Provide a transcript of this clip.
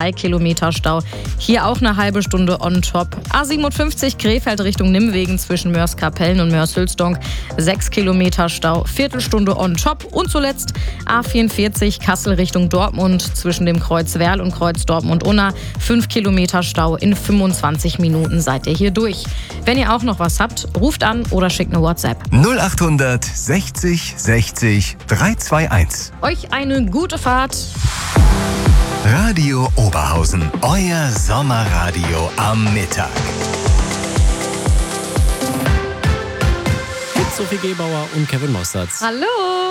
3 Kilometer Stau. Hier auch eine halbe Stunde on top. A57 Krefeld Richtung Nimwegen zwischen Mörs-Kapellen und Mörs-Hülsdonk. 6 Kilometer Stau, Viertelstunde on top. Und zuletzt A44 Kassel Richtung Dortmund zwischen dem Kreuz Werl und Kreuz Dortmund-Unna. 5 Kilometer Stau, in 25 Minuten seid ihr hier durch. Wenn ihr auch noch was habt, ruft an oder schickt eine WhatsApp. 0800 60 60 321. Euch eine gute Fahrt. Radio Oberhausen, euer Sommerradio am Mittag. Mit Sophie Gebauer und Kevin Mossertz. Hallo.